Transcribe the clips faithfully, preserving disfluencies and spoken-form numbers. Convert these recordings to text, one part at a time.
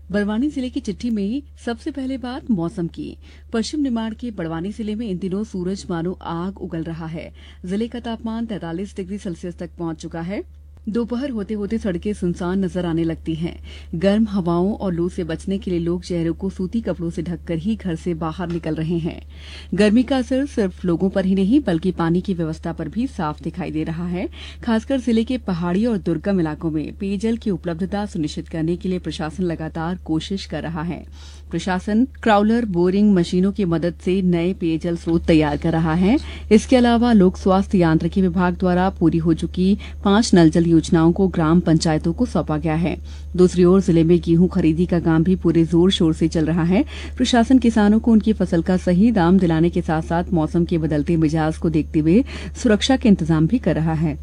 बड़वानी जिले की चिट्ठी में सबसे पहले बात मौसम की। पश्चिम निमाड़ के बड़वानी जिले में इन दिनों सूरज मानो आग उगल रहा है। जिले का तापमान तैंतालीस डिग्री सेल्सियस तक पहुंच चुका है। दोपहर होते होते सड़कें सुनसान नजर आने लगती हैं। गर्म हवाओं और लू से बचने के लिए लोग चेहरों को सूती कपड़ों से ढककर ही घर से बाहर निकल रहे हैं। गर्मी का असर सिर्फ लोगों पर ही नहीं बल्कि पानी की व्यवस्था पर भी साफ दिखाई दे रहा है। खासकर जिले के पहाड़ी और दुर्गम इलाकों में पेयजल की उपलब्धता सुनिश्चित करने के लिए प्रशासन लगातार कोशिश कर रहा है। प्रशासन क्राउलर बोरिंग मशीनों की मदद से नए पेयजल स्रोत तैयार कर रहा है। इसके अलावा लोक स्वास्थ्य यांत्रिकी विभाग द्वारा पूरी हो चुकी पांच नल जल योजनाओं को ग्राम पंचायतों को सौंपा गया है। दूसरी ओर जिले में गेहूं खरीदी का काम भी पूरे जोर शोर से चल रहा है। प्रशासन किसानों को उनकी फसल का सही दाम दिलाने के साथ साथ मौसम के बदलते मिजाज को देखते हुए सुरक्षा के इंतजाम भी कर रहा है।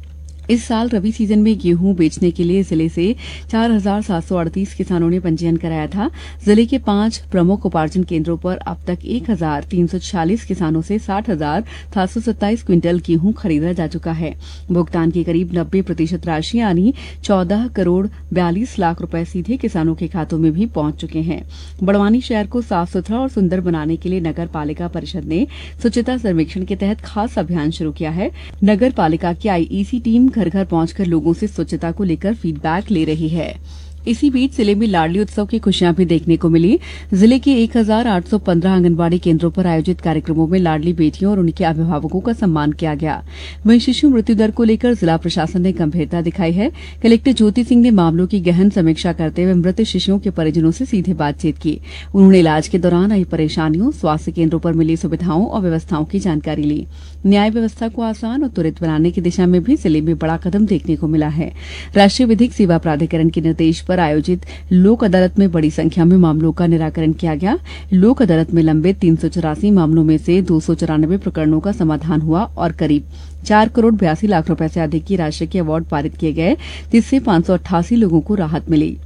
इस साल रबी सीजन में गेहूं बेचने के लिए जिले से चार हजार सात सौ अड़तीस किसानों ने पंजीयन कराया था। जिले के पांच प्रमुख उपार्जन केंद्रों पर अब तक एक हजार तीन सौ छियालीस किसानों से साठ हजार सात सौ सत्ताईस क्विंटल गेहूं खरीदा जा चुका है। भुगतान की करीब नब्बे प्रतिशत राशि यानी चौदह करोड़ बयालीस लाख रुपए सीधे किसानों के खातों में भी पहुंच चुके हैं। बड़वानी शहर को साफ सुथरा और सुंदर बनाने के लिए नगर पालिका परिषद ने स्वच्छता सर्वेक्षण के तहत खास अभियान शुरू किया है। नगर पालिका की आईईसी टीम घर घर पहुंचकर लोगों से स्वच्छता को लेकर फीडबैक ले रही है। इसी बीच जिले में लाडली उत्सव की खुशियां भी देखने को मिली। जिले के एक हजार आठ सौ पंद्रह आंगनबाड़ी केंद्रों पर आयोजित कार्यक्रमों में लाडली बेटियों और उनके अभिभावकों का सम्मान किया गया। वहीं शिशु मृत्यु दर को लेकर जिला प्रशासन ने गंभीरता दिखाई है। कलेक्टर ज्योति सिंह ने मामलों की गहन समीक्षा करते हुए मृत शिशुओं के परिजनों से सीधे बातचीत की। उन्होंने इलाज के दौरान आई परेशानियों, स्वास्थ्य केंद्रों पर मिली सुविधाओं और व्यवस्थाओं की जानकारी ली। न्याय व्यवस्था को आसान और त्वरित बनाने की दिशा में भी जिले में बड़ा कदम देखने को मिला है। राष्ट्रीय विधिक सेवा प्राधिकरण के निर्देश पर आयोजित लोक अदालत में बड़ी संख्या में मामलों का निराकरण किया गया। लोक अदालत में लंबित तीन सौ चौरासी मामलों में से दो सौ चौरानवे प्रकरणों का समाधान हुआ और करीब चार करोड़ बयासी लाख रुपए से अधिक की राशि के अवार्ड पारित किए गए, जिससे पांच सौ अट्ठासी लोगों को राहत मिली।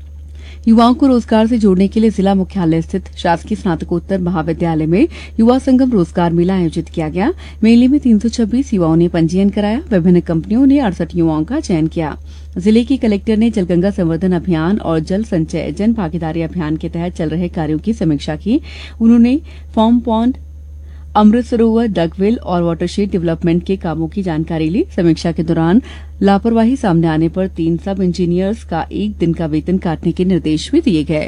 युवाओं को रोजगार से जोड़ने के लिए जिला मुख्यालय स्थित शासकीय स्नातकोत्तर महाविद्यालय में युवा संगम रोजगार मेला आयोजित किया गया। मेले में तीन सौ छब्बीस युवाओं ने पंजीयन कराया। विभिन्न कंपनियों ने अड़सठ युवाओं का चयन किया। जिले की कलेक्टर ने जलगंगा संवर्धन अभियान और जल संचय जन भागीदारी अभियान के तहत चल रहे कार्यों की समीक्षा की। उन्होंने form pond, Amrit Sarovar, dug well और वाटरशेड डेवलपमेंट के कामों की जानकारी ली। समीक्षा के दौरान लापरवाही सामने आने पर तीन सब इंजीनियर्स का एक दिन का वेतन काटने के निर्देश भी दिए गए।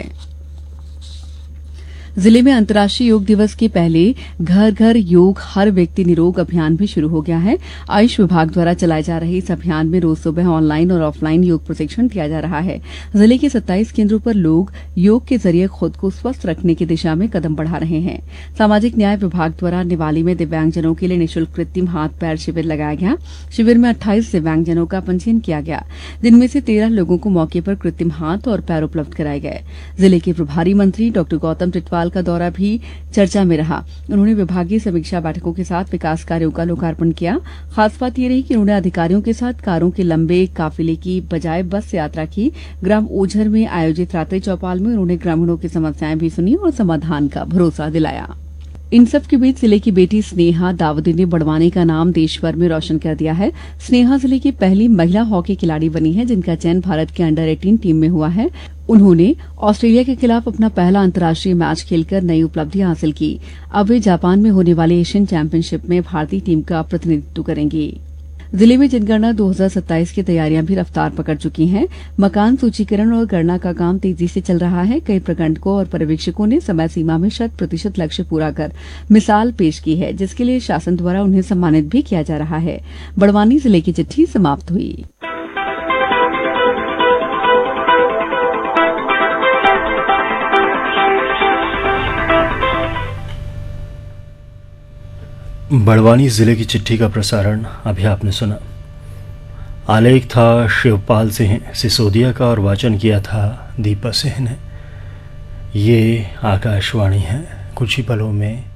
जिले में अंतर्राष्ट्रीय योग दिवस के पहले घर घर योग हर व्यक्ति निरोग अभियान भी शुरू हो गया है। आयुष विभाग द्वारा चलाए जा रहे इस अभियान में रोज सुबह ऑनलाइन और ऑफलाइन योग प्रशिक्षण दिया जा रहा है। जिले के सत्ताईस केंद्रों पर लोग योग के जरिए खुद को स्वस्थ रखने की दिशा में कदम बढ़ा रहे हैं। सामाजिक न्याय विभाग द्वारा निवाली में दिव्यांगजनों के लिए निःशुल्क कृत्रिम हाथ पैर शिविर लगाया गया। शिविर में अट्ठाईस दिव्यांगजनों का पंजीयन किया गया, जिनमें से तेरह लोगों को मौके पर कृत्रिम हाथ और पैर उपलब्ध कराए गए। जिले के प्रभारी मंत्री डॉक्टर गौतम टिटवाल का दौरा भी चर्चा में रहा। उन्होंने विभागीय समीक्षा बैठकों के साथ विकास कार्यों का लोकार्पण किया। खास बात यह रही कि उन्होंने अधिकारियों के साथ कारों के लंबे काफिले की बजाय बस से यात्रा की। ग्राम ओझर में आयोजित रात्रि चौपाल में उन्होंने ग्रामीणों की समस्याएं भी सुनी और समाधान का भरोसा दिलाया। इन सब के बीच जिले की बेटी स्नेहा दावदी ने बड़वानी का नाम देश भर में रोशन कर दिया है। स्नेहा जिले की पहली महिला हॉकी खिलाड़ी बनी है, जिनका चयन भारत के अंडर अठारह टीम में हुआ है। उन्होंने ऑस्ट्रेलिया के खिलाफ अपना पहला अंतर्राष्ट्रीय मैच खेलकर नई उपलब्धियां हासिल की। अब वे जापान में होने वाले एशियन चैंपियनशिप में भारतीय टीम का प्रतिनिधित्व करेंगी। जिले में जनगणना दो हजार सत्ताईस की तैयारियां भी रफ्तार पकड़ चुकी हैं। मकान सूचीकरण और गणना का काम तेजी से चल रहा है। कई प्रखंडकों और पर्यवेक्षकों ने समय सीमा में शत प्रतिशत लक्ष्य पूरा कर मिसाल पेश की है, जिसके लिए शासन द्वारा उन्हें सम्मानित भी किया जा रहा है। बड़वानी जिले की चिट्ठी समाप्त हुई। बड़वानी जिले की चिट्ठी का प्रसारण अभी आपने सुना। आलेख था शिवपाल सिंह सिसोदिया का और वाचन किया था दीपा सिंह ने। ये आकाशवाणी है। कुछ ही पलों में